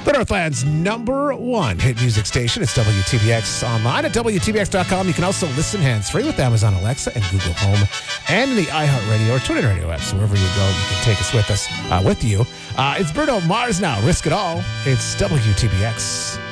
The Northland's #1 hit music station. It's WTBX online at WTBX.com. You can also listen hands-free with Amazon Alexa and Google Home and in the iHeartRadio or TuneIn Radio apps. So wherever you go, you can take us with you. It's Bruno Mars now. Risk It All. It's WTBX.